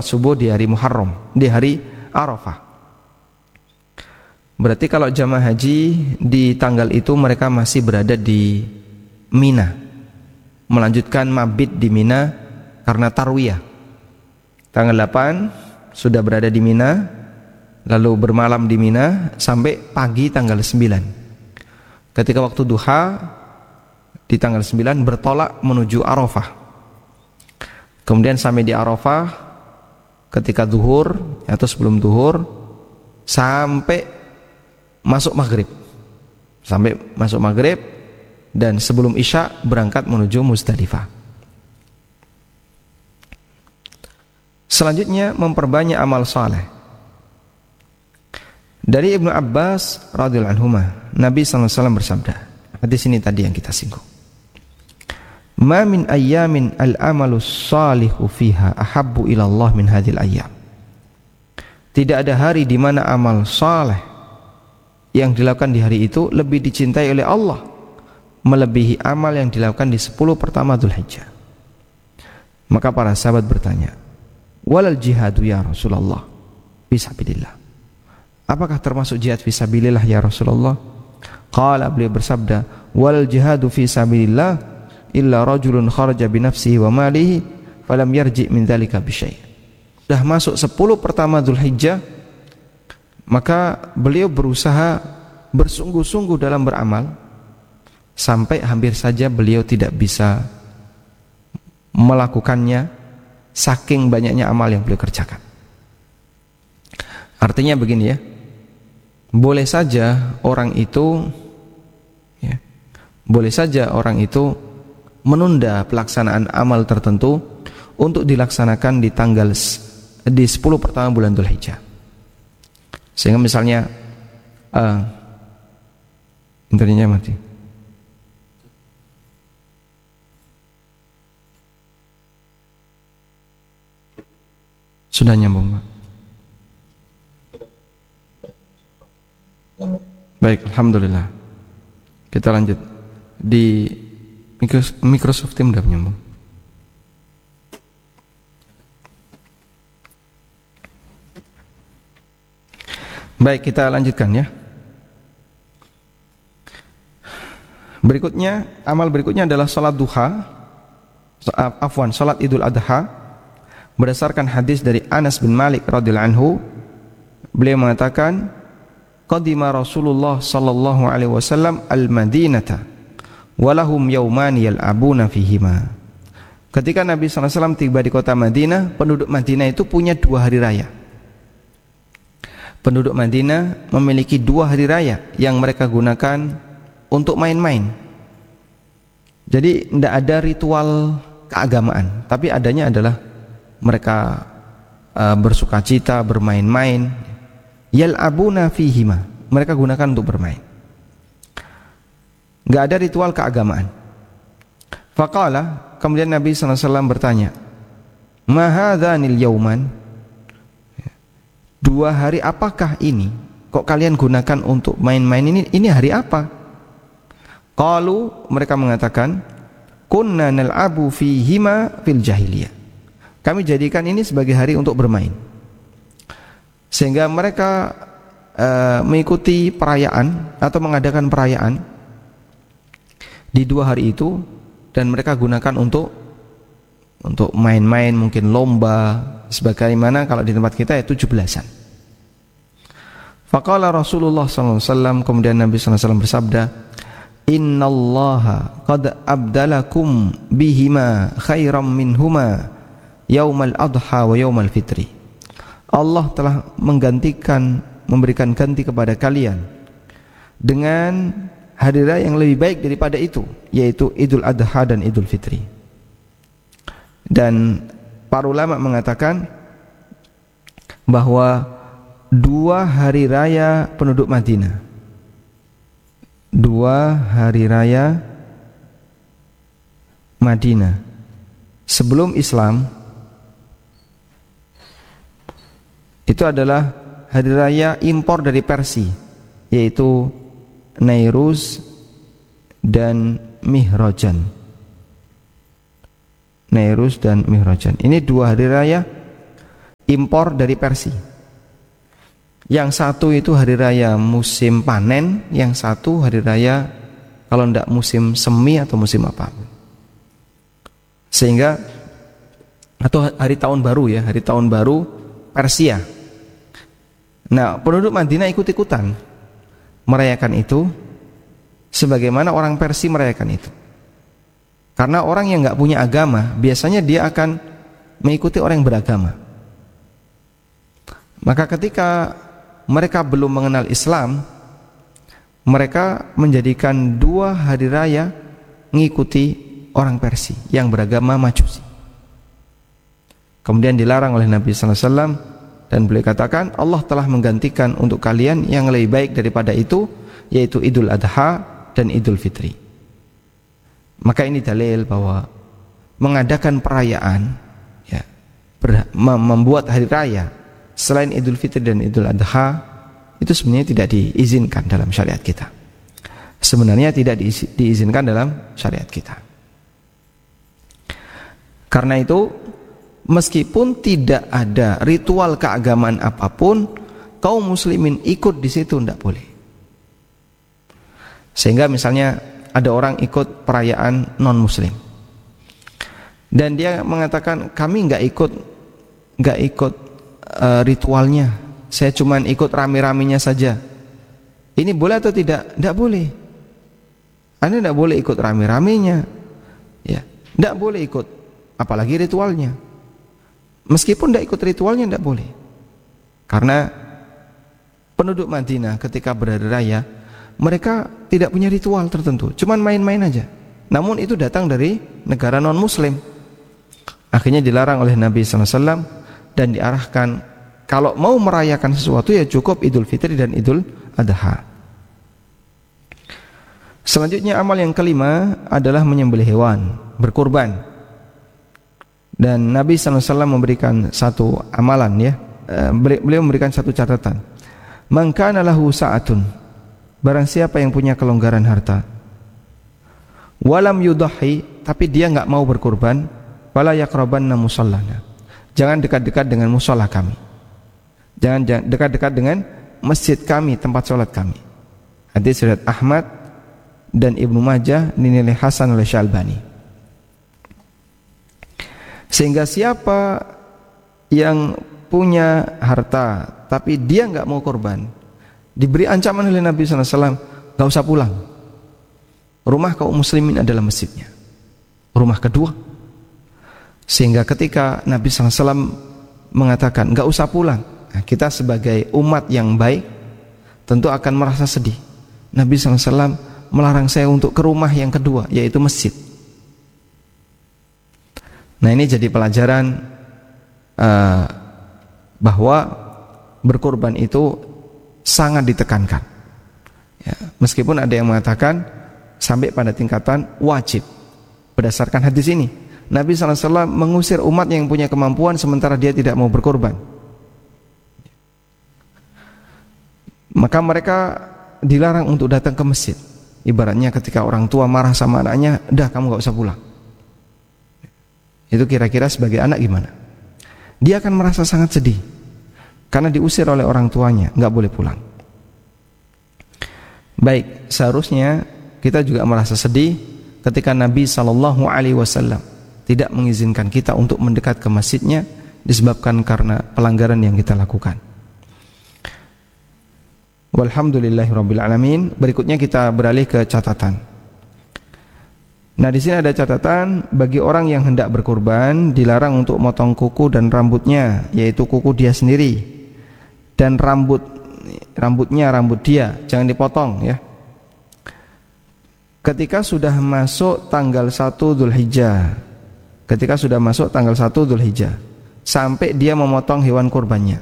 subuh di hari Muharram, di hari Arafah. Berarti kalau jamaah haji di tanggal itu mereka masih berada di Mina, melanjutkan mabit di Mina karena tarwiyah. Tanggal 8 sudah berada di Mina, lalu bermalam di Mina sampai pagi tanggal 9. Ketika waktu duha di tanggal 9 bertolak menuju Arafah. Kemudian sampai di Arafah ketika zuhur atau sebelum zuhur sampai masuk maghrib. Sampai masuk maghrib dan sebelum isya berangkat menuju Muzdalifah. Selanjutnya memperbanyak amal saleh. Dari Ibnu Abbas radhiyallahu anhuma, Nabi SAW bersabda, hadis ini tadi yang kita singgung. Ma min ayyamin al-amalu salihu fiha ahabbu ila Allah min hadhil ayyam. Tidak ada hari di mana amal saleh yang dilakukan di hari itu lebih dicintai oleh Allah melebihi amal yang dilakukan di 10 pertama Dzulhijjah. Maka para sahabat bertanya, walal jihadu ya Rasulullah fisabilillah. Apakah termasuk jihad fisabilillah ya Rasulullah? Qala, beliau bersabda, wal jihadu fisabilillah illa rajulun kharaja bi nafsihi wa malihi falam yarji min dzalika bi syai'. Sudah masuk 10 pertama Dzulhijjah, maka beliau berusaha bersungguh-sungguh dalam beramal sampai hampir saja beliau tidak bisa melakukannya saking banyaknya amal yang beliau kerjakan. Artinya begini ya, boleh saja orang itu menunda pelaksanaan amal tertentu untuk dilaksanakan di 10 pertama bulan Dzulhijjah. Sehingga misalnya internetnya mati. Sudah nyambung, Pak. Baik, alhamdulillah. Kita lanjut. Di Microsoft Teams sudah nyambung. Baik, kita lanjutkan ya. Berikutnya, amal berikutnya adalah salat duha. Salat Idul Adha. Berdasarkan hadis dari Anas bin Malik radhiyallahu anhu, beliau mengatakan, qadima Rasulullah sallallahu alaihi wasallam al-Madinata wa lahum yawman yal'abuna fihima. Ketika Nabi sallallahu alaihi wasallam tiba di kota Madinah, penduduk Madinah itu punya 2 hari raya. Penduduk Madinah memiliki 2 hari raya yang mereka gunakan untuk main-main. Jadi tidak ada ritual keagamaan, tapi adanya adalah mereka bersukacita, bermain-main. Yal'abuna fihima, mereka gunakan untuk bermain. Enggak ada ritual keagamaan. Faqala, kemudian Nabi SAW bertanya, ma hadzanil yauman, 2 hari apakah ini? Kok kalian gunakan untuk main-main ini? Ini hari apa? Qalu, mereka mengatakan, kunna nal'abu fihima fil jahiliyah. Kami jadikan ini sebagai hari untuk bermain. Sehingga mereka mengikuti perayaan atau mengadakan perayaan di 2 hari itu, dan mereka gunakan untuk main-main, mungkin lomba, sebagaimana kalau di tempat kita ya 17-an. Faqala Rasulullah SAW, kemudian Nabi SAW bersabda, innallaha qad abdalakum bihima khairam minhuma yaumal adha wa yaumal fitri. Allah telah memberikan ganti kepada kalian dengan hari raya yang lebih baik daripada itu, yaitu Idul Adha dan Idul Fitri. Dan para ulama mengatakan bahwa 2 hari raya penduduk Madinah, 2 hari raya Madinah sebelum Islam itu adalah hari raya impor dari Persia, yaitu Nairuz dan Mihrajan. Nairuz dan Mihrajan. Ini 2 hari raya impor dari Persia. Yang satu itu hari raya musim panen, yang satu hari raya kalau tidak musim semi atau musim apa. Sehingga atau hari tahun baru ya, hari tahun baru Persia. Nah, penduduk Madinah ikut-ikutan merayakan itu sebagaimana orang Persia merayakan itu. Karena orang yang nggak punya agama biasanya dia akan mengikuti orang yang beragama. Maka ketika mereka belum mengenal Islam, mereka menjadikan 2 hari raya mengikuti orang Persia yang beragama Majusi. Kemudian dilarang oleh Nabi sallallahu alaihi wasallam dan beliau katakan Allah telah menggantikan untuk kalian yang lebih baik daripada itu, yaitu Idul Adha dan Idul Fitri. Maka ini dalil bahwa mengadakan perayaan ya, membuat hari raya selain Idul Fitri dan Idul Adha itu sebenarnya tidak diizinkan dalam syariat kita. Sebenarnya tidak diizinkan dalam syariat kita. Karena itu meskipun tidak ada ritual keagamaan apapun, kaum muslimin ikut di situ tidak boleh. Sehingga misalnya ada orang ikut perayaan non muslim dan dia mengatakan kami nggak ikut ritualnya, saya cuma ikut rame-ramenya saja. Ini boleh atau tidak? Tidak boleh. Anda tidak boleh ikut rame-ramenya, ya, tidak boleh ikut, apalagi ritualnya. Meskipun tidak ikut ritualnya tidak boleh, karena penduduk Madinah ketika berhari raya mereka tidak punya ritual tertentu, cuman main-main aja. Namun itu datang dari negara non-muslim. Akhirnya dilarang oleh Nabi sallallahu alaihi wasallam dan diarahkan kalau mau merayakan sesuatu ya cukup Idul Fitri dan Idul Adha. Selanjutnya amal yang kelima adalah menyembelih hewan, berkurban. Dan Nabi sallallahu alaihi wasallam memberikan satu amalan ya. Beliau memberikan satu catatan. Man kana lahu sa'atun, barang siapa yang punya kelonggaran harta, walam yudahi, tapi dia enggak mau berkurban, fala yaqrabanna musallana, jangan dekat-dekat dengan musalla kami, jangan dekat-dekat dengan masjid kami, tempat sholat kami. Hadis riwayat Ahmad dan Ibnu Majah, dinilai hasan oleh Syalbani. Sehingga siapa yang punya harta tapi dia enggak mau korban, diberi ancaman oleh Nabi sallallahu alaihi wasallam, enggak usah pulang. Rumah kaum muslimin adalah masjidnya, rumah kedua. Sehingga ketika Nabi sallallahu alaihi wasallam mengatakan enggak usah pulang, nah, kita sebagai umat yang baik tentu akan merasa sedih. Nabi sallallahu alaihi wasallam melarang saya untuk ke rumah yang kedua, yaitu masjid. Nah, ini jadi pelajaran bahwa berkorban itu sangat ditekankan ya, meskipun ada yang mengatakan sampai pada tingkatan wajib. Berdasarkan hadis ini Nabi SAW mengusir umat yang punya kemampuan sementara dia tidak mau berkorban. Maka mereka dilarang untuk datang ke masjid. Ibaratnya ketika orang tua marah sama anaknya, "Dah, kamu gak usah pulang." Itu kira-kira sebagai anak gimana? Dia akan merasa sangat sedih karena diusir oleh orang tuanya, nggak boleh pulang. Baik, seharusnya kita juga merasa sedih ketika Nabi sallallahu alaihi wasallam tidak mengizinkan kita untuk mendekat ke masjidnya disebabkan karena pelanggaran yang kita lakukan. Walhamdulillahirabbil alamin. Berikutnya kita beralih ke catatan. Nah, di sini ada catatan bagi orang yang hendak berkurban dilarang untuk motong kuku dan rambutnya, yaitu kuku dia sendiri dan rambutnya rambut dia, jangan dipotong ya. Ketika sudah masuk tanggal 1 Dzulhijjah, sampai dia memotong hewan kurbannya.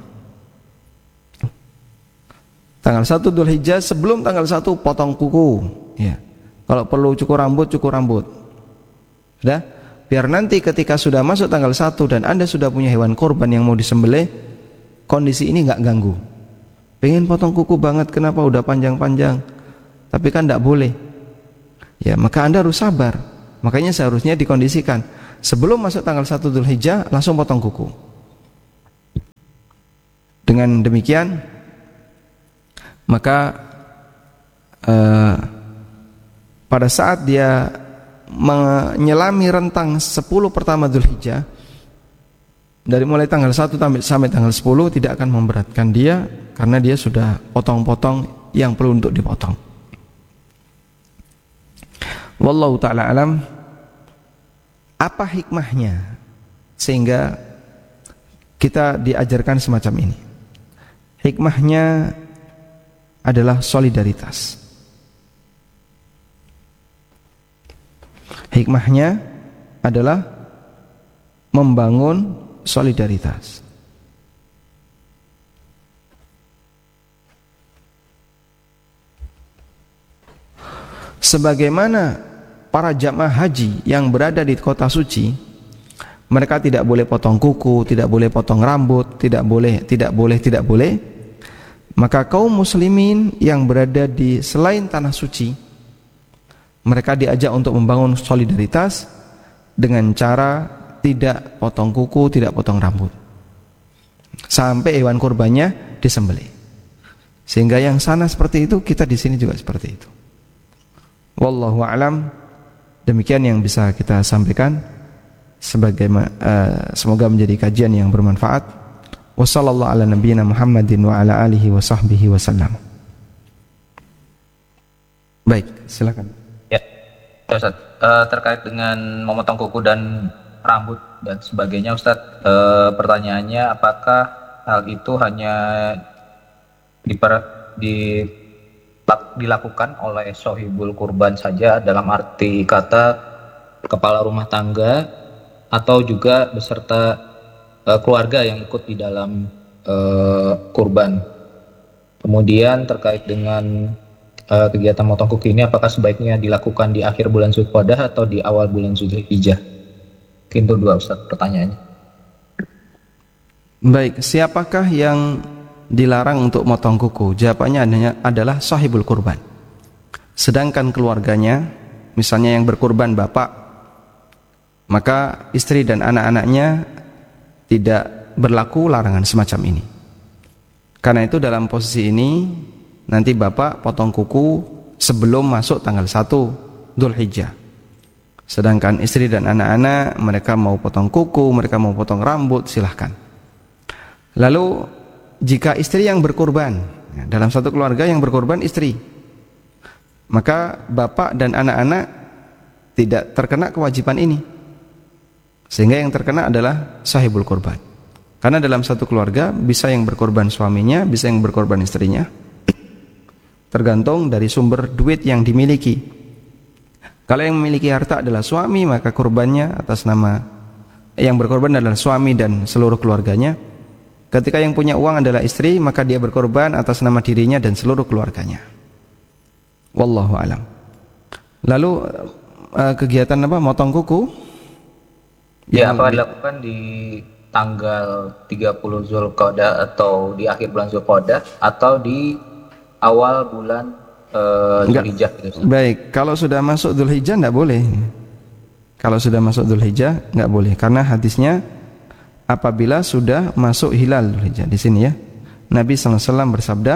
Tanggal 1 Dzulhijjah, sebelum tanggal 1 potong kuku ya. Kalau perlu cukur rambut. Sudah? Biar nanti ketika sudah masuk tanggal 1 dan Anda sudah punya hewan kurban yang mau disembelih, kondisi ini enggak ganggu. Pengen potong kuku banget, kenapa udah panjang-panjang? Tapi kan enggak boleh. Ya, maka Anda harus sabar. Makanya seharusnya dikondisikan sebelum masuk tanggal 1 Dzulhijjah langsung potong kuku. Dengan demikian maka pada saat dia menyelami rentang 10 pertama Dzulhijjah, dari mulai tanggal 1 sampai tanggal 10 tidak akan memberatkan dia, karena dia sudah potong-potong yang perlu untuk dipotong. Wallahu ta'ala alam. Apa hikmahnya sehingga kita diajarkan semacam ini? Hikmahnya adalah solidaritas. Hikmahnya adalah membangun solidaritas. Sebagaimana para jamaah haji yang berada di kota suci, mereka tidak boleh potong kuku, tidak boleh potong rambut, tidak boleh. Maka kaum muslimin yang berada di selain tanah suci, mereka diajak untuk membangun solidaritas dengan cara tidak potong kuku, tidak potong rambut, sampai hewan kurbannya disembelih. Sehingga yang sana seperti itu, kita di sini juga seperti itu. Wallahu a'lam. Demikian yang bisa kita sampaikan. Semoga menjadi kajian yang bermanfaat. Wassallallahu ala nabiyyina Muhammadin wa ala alihi wa sahbihi wasallam. Baik, silakan. Ya, Ustaz. Terkait dengan memotong kuku dan rambut dan sebagainya, Ustaz, pertanyaannya, apakah hal itu hanya dilakukan oleh sohibul kurban saja, dalam arti kata kepala rumah tangga, atau juga beserta keluarga yang ikut di dalam kurban? Kemudian terkait dengan kegiatan motong kuku ini, apakah sebaiknya dilakukan di akhir bulan Zulqa'dah atau di awal bulan Zulhijjah? Mungkin itu dua, Ustaz, pertanyaannya. Baik, siapakah yang dilarang untuk motong kuku? Jawabannya adalah sahibul kurban. Sedangkan keluarganya, misalnya yang berkurban bapak, maka istri dan anak-anaknya tidak berlaku larangan semacam ini. Karena itu dalam posisi ini, nanti bapak potong kuku sebelum masuk tanggal 1 Dzulhijjah. Sedangkan istri dan anak-anak, mereka mau potong kuku, mereka mau potong rambut, silahkan. Lalu jika istri yang berkurban, dalam satu keluarga yang berkurban istri, maka bapak dan anak-anak tidak terkena kewajiban ini, sehingga yang terkena adalah sahibul kurban. Karena dalam satu keluarga bisa yang berkorban suaminya, bisa yang berkorban istrinya, tergantung dari sumber duit yang dimiliki. Kalau yang memiliki harta adalah suami, maka kurbannya atas nama yang berkorban adalah suami dan seluruh keluarganya. Ketika yang punya uang adalah istri, maka dia berkorban atas nama dirinya dan seluruh keluarganya. Wallahu alam. Lalu kegiatan apa? Motong kuku? Ya, apa dilakukan di tanggal 30 Zulqa'dah atau di akhir bulan Zulqa'dah atau di awal bulan Dzulhijjah gitu. Baik, kalau sudah masuk Dzulhijjah enggak boleh. Kalau sudah masuk Dzulhijjah enggak boleh, karena hadisnya apabila sudah masuk hilal Dzulhijjah. Di sini ya, Nabi SAW bersabda,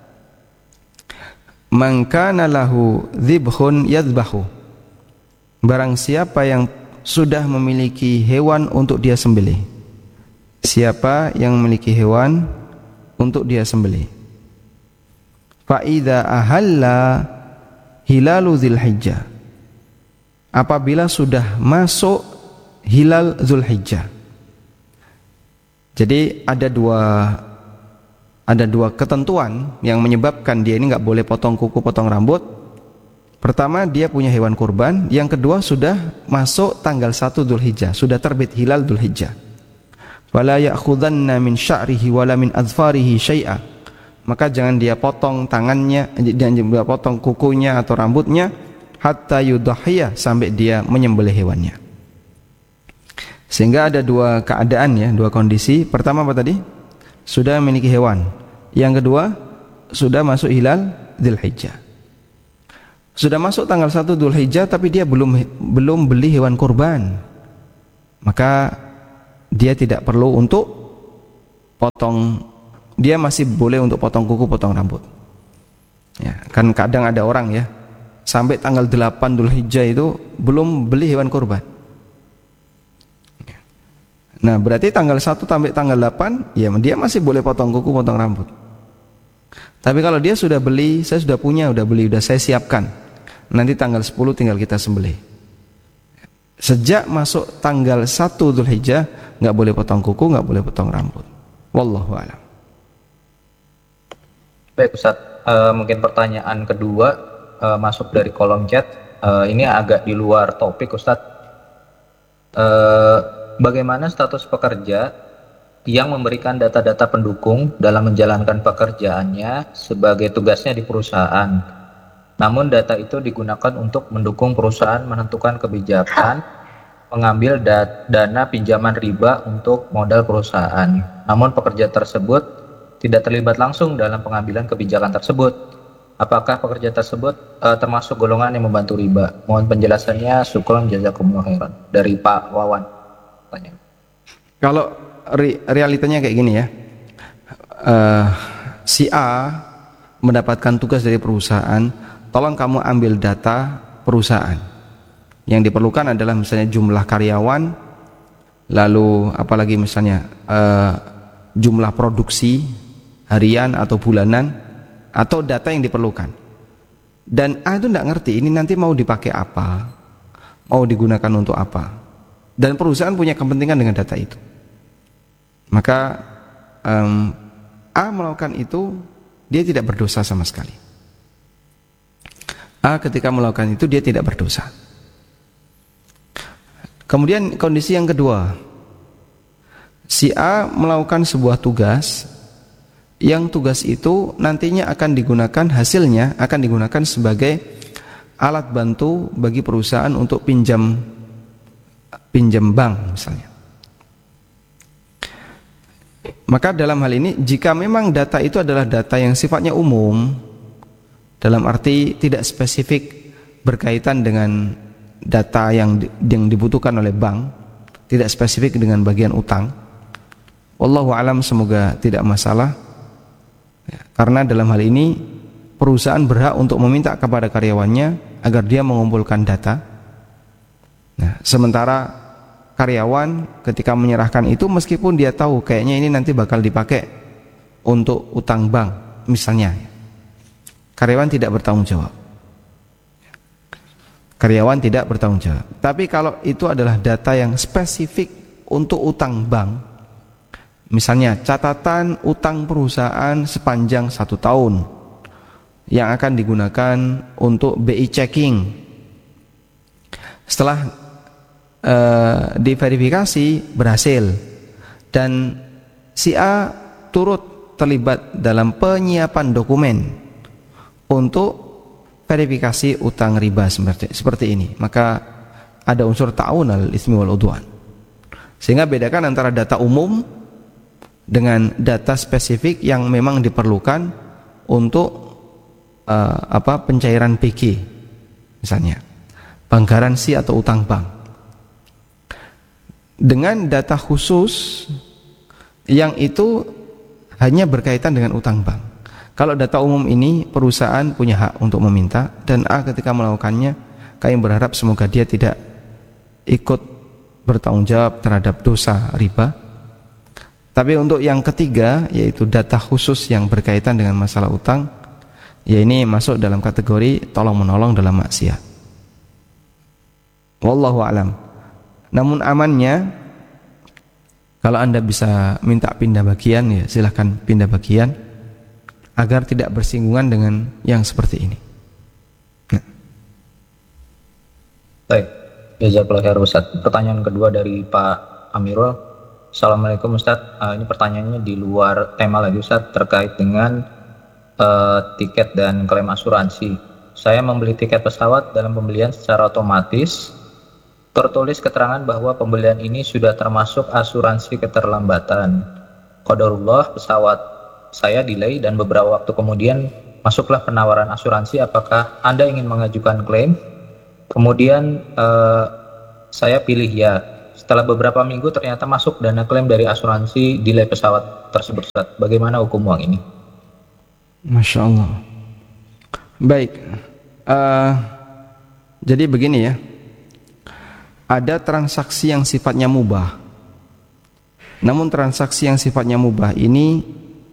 "Man kana lahu dzibhun yadhbahu." Barang siapa yang sudah memiliki hewan untuk dia sembelih. Siapa yang memiliki hewan untuk dia sembelih. Fa idza ahalla hilalu Dzulhijjah. Apabila sudah masuk hilal Dzulhijjah. Jadi ada dua ketentuan yang menyebabkan dia ini enggak boleh potong kuku, potong rambut. Pertama, dia punya hewan kurban. Yang kedua, sudah masuk tanggal 1 Dzulhijjah, sudah terbit hilal Dzulhijjah. Wala ya'khudanna min sya'rihi wala min adfarihi syai'a. Maka jangan dia potong tangannya, jangan dia potong kukunya atau rambutnya hatta yudhhiya, sampai dia menyembelih hewannya. Sehingga ada dua keadaan ya, dua kondisi. Pertama apa tadi? Sudah memiliki hewan. Yang kedua, sudah masuk hilal Dzulhijjah. Sudah masuk tanggal 1 Dzulhijjah tapi dia belum beli hewan kurban, maka dia tidak perlu untuk potong dia masih boleh untuk potong kuku, potong rambut. Ya, kan kadang ada orang ya, sampai tanggal 8 Dzulhijjah itu belum beli hewan kurban. Nah, berarti tanggal 1 sampai tanggal 8 ya dia masih boleh potong kuku, potong rambut. Tapi kalau dia sudah beli, saya sudah punya, udah beli, udah saya siapkan, nanti tanggal 10 tinggal kita sembelih. Sejak masuk tanggal 1 Dzulhijjah nggak boleh potong kuku, nggak boleh potong rambut. Wallahu a'lam. Baik Ustaz, mungkin pertanyaan kedua masuk dari kolom chat. Ini agak di luar topik Ustaz. Bagaimana status pekerja yang memberikan data-data pendukung dalam menjalankan pekerjaannya sebagai tugasnya di perusahaan, namun data itu digunakan untuk mendukung perusahaan menentukan kebijakan mengambil dana pinjaman riba untuk modal perusahaan, namun pekerja tersebut tidak terlibat langsung dalam pengambilan kebijakan tersebut. Apakah pekerja tersebut termasuk golongan yang membantu riba? Mohon penjelasannya. Syukron jazakumullah khairan. Dari Pak Wawan. Tanya. Kalau realitanya kayak gini ya, si A mendapatkan tugas dari perusahaan, tolong kamu ambil data perusahaan. Yang diperlukan adalah misalnya jumlah karyawan, lalu apalagi misalnya jumlah produksi harian atau bulanan, atau data yang diperlukan. Dan A itu tidak ngerti ini nanti mau dipakai apa, mau digunakan untuk apa, dan perusahaan punya kepentingan dengan data itu. Maka A melakukan itu, dia tidak berdosa sama sekali. A ketika melakukan itu dia tidak berdosa. Kemudian kondisi yang kedua, si A melakukan sebuah tugas, yang tugas itu nantinya akan digunakan, hasilnya akan digunakan sebagai alat bantu bagi perusahaan untuk pinjam bank misalnya. Maka dalam hal ini, jika memang data itu adalah data yang sifatnya umum, dalam arti tidak spesifik berkaitan dengan data yang dibutuhkan oleh bank, tidak spesifik dengan bagian utang, wallahu alam, semoga tidak masalah. Ya, karena dalam hal ini perusahaan berhak untuk meminta kepada karyawannya agar dia mengumpulkan data. Nah, sementara karyawan ketika menyerahkan itu, meskipun dia tahu kayaknya ini nanti bakal dipakai untuk utang bank misalnya, karyawan tidak bertanggung jawab. Karyawan tidak bertanggung jawab. Tapi kalau itu adalah data yang spesifik untuk utang bank, misalnya catatan utang perusahaan sepanjang 1 tahun yang akan digunakan untuk BI checking. Setelah diverifikasi berhasil dan si A turut terlibat dalam penyiapan dokumen untuk verifikasi utang riba seperti ini, maka ada unsur ta'awun alal itsmi wal udwan. Sehingga bedakan antara data umum dengan data spesifik yang memang diperlukan untuk pencairan PG, misalnya bank garansi atau utang bank, dengan data khusus yang itu hanya berkaitan dengan utang bank. Kalau data umum ini perusahaan punya hak untuk meminta, dan A ketika melakukannya, kami berharap semoga dia tidak ikut bertanggung jawab terhadap dosa riba. Tapi untuk yang ketiga, yaitu data khusus yang berkaitan dengan masalah utang, ya ini masuk dalam kategori tolong menolong dalam maksiat. Wallahu alam. Namun amannya, kalau Anda bisa minta pindah bagian, ya silahkan pindah bagian agar tidak bersinggungan dengan yang seperti ini. Nah. Baik, jazakallahu khairan Ustaz. Pertanyaan kedua dari Pak Amirul. Assalamualaikum Ustaz. Ini pertanyaannya di luar tema lagi Ustaz, terkait dengan tiket dan klaim asuransi. Saya membeli tiket pesawat, dalam pembelian secara otomatis tertulis keterangan bahwa pembelian ini sudah termasuk asuransi keterlambatan. Qadarullah, pesawat saya delay dan beberapa waktu kemudian masuklah penawaran asuransi. Apakah Anda ingin mengajukan klaim? Kemudian saya pilih ya. Setelah beberapa minggu ternyata masuk dana klaim dari asuransi delay pesawat tersebut, Ustaz. Bagaimana hukum uang ini? Masya Allah. Baik. Jadi begini ya. Ada transaksi yang sifatnya mubah. Namun transaksi yang sifatnya mubah ini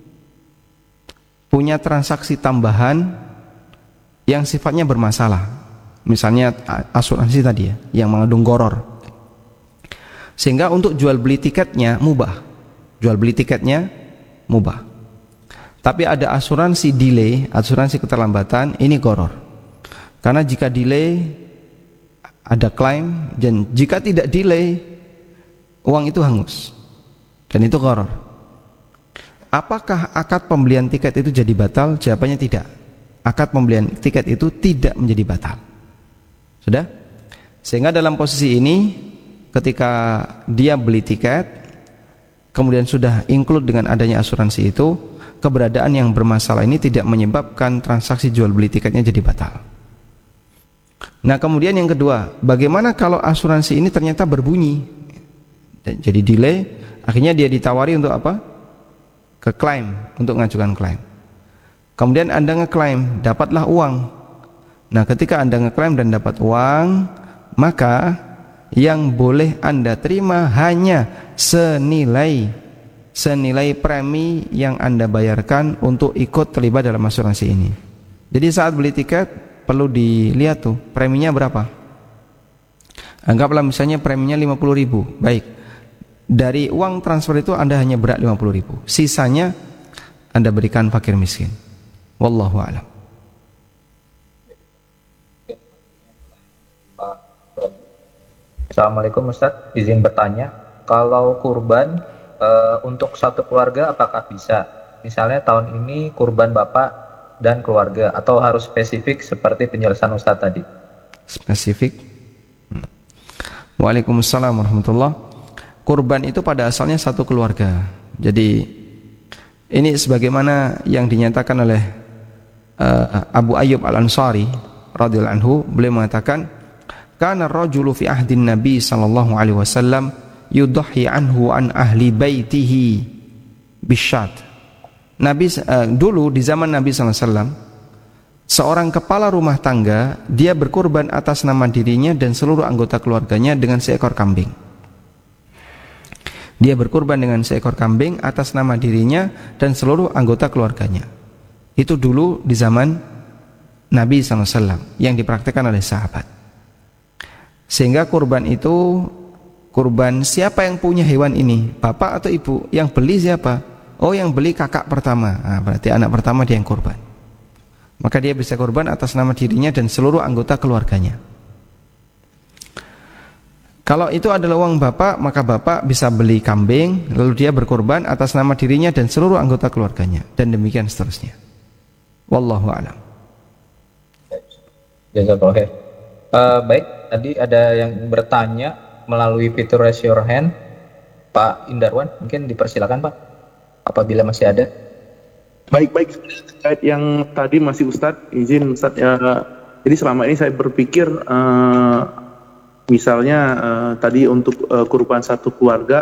punya transaksi tambahan yang sifatnya bermasalah. Misalnya asuransi tadi ya, yang mengandung gharar. Sehingga untuk jual beli tiketnya mubah. Jual beli tiketnya mubah. Tapi ada asuransi delay, asuransi keterlambatan, ini gharar. Karena jika delay ada klaim, dan jika tidak delay uang itu hangus. Dan itu gharar. Apakah akad pembelian tiket itu jadi batal? Jawabannya tidak. Akad pembelian tiket itu tidak menjadi batal. Sudah? Sehingga dalam posisi ini ketika dia beli tiket kemudian sudah include dengan adanya asuransi itu, keberadaan yang bermasalah ini tidak menyebabkan transaksi jual beli tiketnya jadi batal. Nah, kemudian yang kedua, bagaimana kalau asuransi ini ternyata berbunyi dan jadi delay, akhirnya dia ditawari untuk apa? Ke klaim, untuk mengajukan klaim. Kemudian Anda ngeklaim, dapatlah uang. Nah, ketika Anda ngeklaim dan dapat uang, maka yang boleh Anda terima hanya senilai premi yang Anda bayarkan untuk ikut terlibat dalam asuransi ini. Jadi saat beli tiket perlu dilihat tuh preminya berapa. Anggaplah misalnya preminya 50.000. Baik. Dari uang transfer itu Anda hanya berat 50.000. Sisanya Anda berikan fakir miskin. Wallahu a'lam. Assalamualaikum Ustaz, izin bertanya, kalau kurban untuk satu keluarga apakah bisa? Misalnya tahun ini kurban bapak dan keluarga, atau harus spesifik seperti penjelasan Ustaz tadi? Spesifik. Waalaikumsalam warahmatullah. Kurban itu pada asalnya satu keluarga. Jadi ini sebagaimana yang dinyatakan oleh Abu Ayyub Al-Ansari radhiyallahu anhu, beliau mengatakan, kana ar-rajulu fi ahdin Nabi sallallahu alaihi wasallam yudhi anhu an ahli baitihi bisyat. Dulu di zaman Nabi sallallahu alaihi wasallam, seorang kepala rumah tangga dia berkurban atas nama dirinya dan seluruh anggota keluarganya dengan seekor kambing. Dia berkurban dengan seekor kambing atas nama dirinya dan seluruh anggota keluarganya. Itu dulu di zaman Nabi sallallahu alaihi wasallam yang dipraktikkan oleh sahabat. Sehingga kurban itu, kurban siapa yang punya hewan ini? Bapak atau ibu? Yang beli siapa? Oh, yang beli kakak pertama. Nah, berarti anak pertama dia yang kurban. Maka dia bisa kurban atas nama dirinya dan seluruh anggota keluarganya. Kalau itu adalah uang bapak, maka bapak bisa beli kambing, lalu dia berkurban atas nama dirinya dan seluruh anggota keluarganya, dan demikian seterusnya. Wallahu a'lam. Jazakallahu khair. Baik, tadi ada yang bertanya melalui fitur raise your hand, Pak Indarwan, mungkin dipersilakan Pak, apabila masih ada. Baik, terkait yang tadi masih Ustadz, izin Ustadz ya. Jadi selama ini saya berpikir misalnya tadi untuk kurban satu keluarga,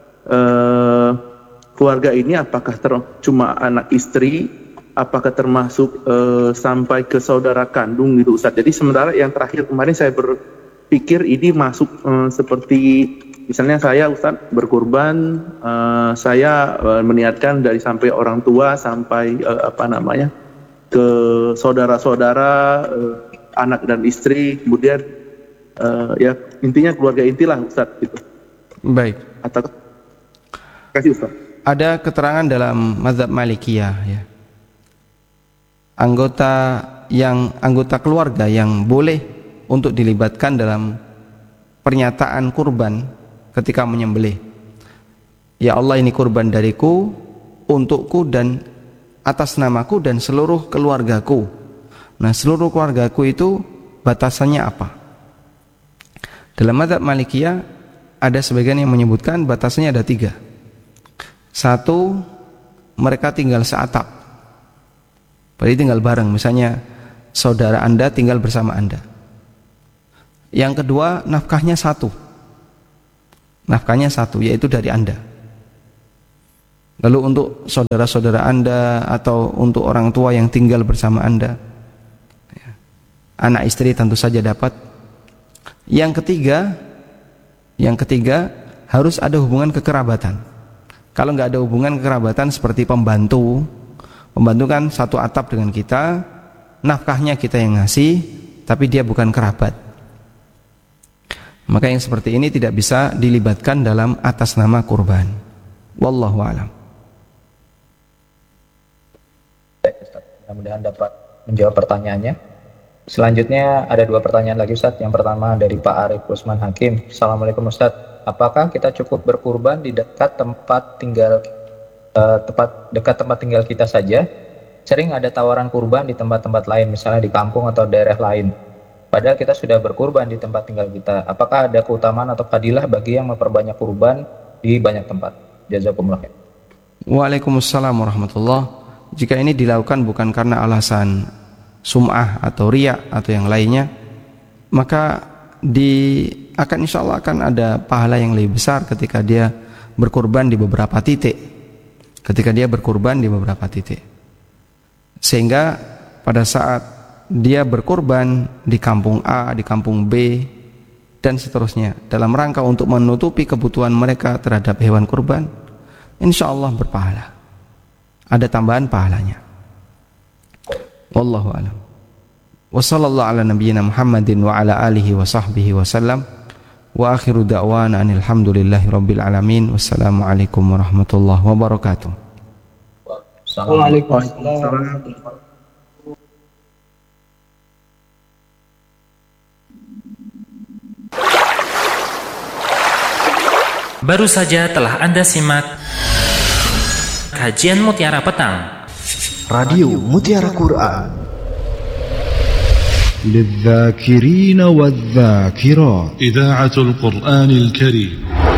keluarga ini apakah cuma anak istri, apakah termasuk sampai ke saudara kandung gitu Ustadz. Jadi sementara yang terakhir kemarin saya berpikir ini masuk seperti misalnya saya Ustadz berkurban, saya meniatkan dari sampai orang tua sampai ke saudara-saudara, anak dan istri, kemudian ya intinya keluarga intilah Ustadz gitu. Baik. Atau kasih Ustadz. Ada keterangan dalam mazhab Malikiyah ya. Anggota keluarga yang boleh untuk dilibatkan dalam pernyataan kurban ketika menyembelih. Ya Allah, ini kurban dariku, untukku dan atas namaku dan seluruh keluargaku. Nah, seluruh keluargaku itu batasannya apa? Dalam mazhab Malikiyah ada sebagian yang menyebutkan batasannya ada 3. 1, mereka tinggal seatap. Berarti tinggal bareng, misalnya saudara Anda tinggal bersama Anda. Yang kedua, nafkahnya 1. Nafkahnya satu, yaitu dari Anda. Lalu untuk saudara-saudara Anda atau untuk orang tua yang tinggal bersama Anda, anak istri tentu saja dapat. Yang ketiga harus ada hubungan kekerabatan. Kalau nggak ada hubungan kekerabatan seperti pembantu kan satu atap dengan kita, nafkahnya kita yang ngasih, tapi dia bukan kerabat. Maka yang seperti ini tidak bisa dilibatkan dalam atas nama kurban. Wallahu a'lam. Mudah-mudahan dapat menjawab pertanyaannya. Selanjutnya ada 2 pertanyaan lagi Ustaz. Yang pertama dari Pak Arif Usman Hakim. Assalamualaikum Ustaz. Apakah kita cukup berkurban di dekat tempat tinggal kita saja? Sering ada tawaran kurban di tempat-tempat lain, misalnya di kampung atau daerah lain. Padahal kita sudah berkurban di tempat tinggal kita. Apakah ada keutamaan atau fadilah bagi yang memperbanyak kurban di banyak tempat? Jazakumullah. Waalaikumsalam warahmatullahi. Jika ini dilakukan bukan karena alasan sum'ah atau riya atau yang lainnya, maka insya Allah akan ada pahala yang lebih besar ketika dia berkurban di beberapa titik. Sehingga pada saat dia berkurban di kampung A, di kampung B, dan seterusnya, dalam rangka untuk menutupi kebutuhan mereka terhadap hewan kurban, insya Allah berpahala. Ada tambahan pahalanya. Wallahu a'lam. Wa sallallahu ala nabiyyina Muhammadin wa ala alihi wa sahbihi wa sallam. Wa akhiru da'wana alhamdulillahi rabbil alamin. Wassalamualaikum warahmatullahi wabarakatuh. Waalaikumsalam. Baru saja telah Anda simak kajian Mutiara Petang, Radio Mutiara Quran. للذاكرين والذاكرات إذاعة القرآن الكريم.